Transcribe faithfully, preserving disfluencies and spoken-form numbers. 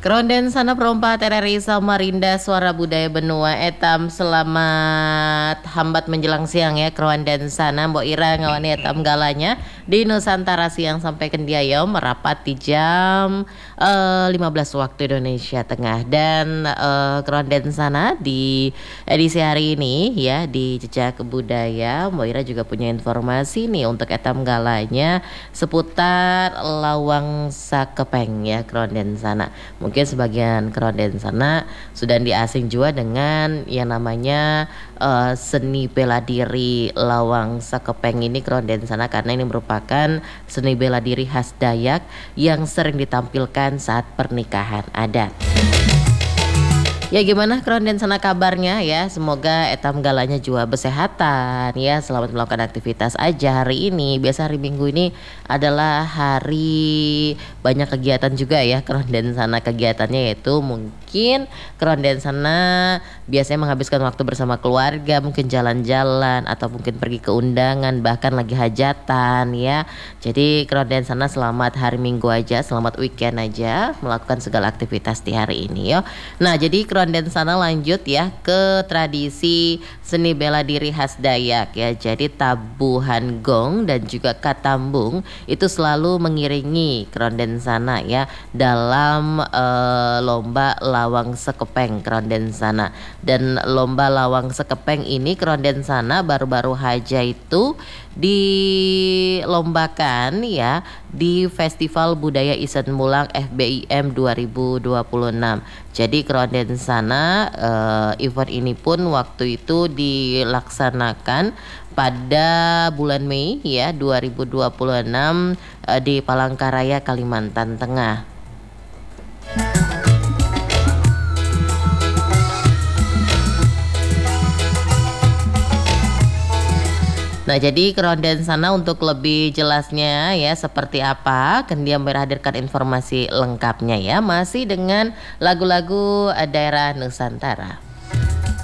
Keronden sana perompat R R I Samarinda Suara Budaya Benua etam selamat hambat menjelang siang ya keronden sana Mbok Ira ngawani etam galanya di Nusantara siang sampai kendiayo merapat di jam uh, lima belas waktu Indonesia Tengah dan uh, keronden sana di edisi hari ini ya di Jejak Budaya Mbok Ira juga punya informasi nih untuk etam galanya seputar Lawang Sakepeng ya keronden sana. Mungkin sebagian keronden sana sudah diasing juga dengan yang namanya uh, seni bela diri Lawang Sakepeng ini keronden sana karena ini merupakan seni bela diri khas Dayak yang sering ditampilkan saat pernikahan adat. Ya gimana keronden sana kabarnya ya, semoga etam galanya juga bersehatan ya, selamat melakukan aktivitas aja hari ini. Biasa hari Minggu ini adalah hari banyak kegiatan juga ya keronden sana, kegiatannya yaitu mungkin keronden sana biasanya menghabiskan waktu bersama keluarga, mungkin jalan-jalan atau mungkin pergi ke undangan bahkan lagi hajatan ya. Jadi keronden sana selamat hari Minggu aja, selamat weekend aja melakukan segala aktivitas di hari ini yo. Nah jadi keronden sana lanjut ya ke tradisi seni bela diri khas Dayak ya. Jadi tabuhan gong dan juga katambung itu selalu mengiringi keronden sana ya dalam uh, lomba Lawang Sakepeng keronden sana. Dan lomba Lawang Sakepeng ini keronden sana baru-baru aja itu dilombakan ya di Festival Budaya Isen Mulang F B I M dua ribu dua puluh enam. Jadi keronden sana uh, event ini pun waktu itu dilaksanakan pada bulan Mei ya dua ribu dua puluh enam uh, di Palangkaraya, Kalimantan Tengah. Nah jadi keronden sana untuk lebih jelasnya ya seperti apa Kendia menghadirkan informasi lengkapnya ya masih dengan lagu-lagu daerah Nusantara.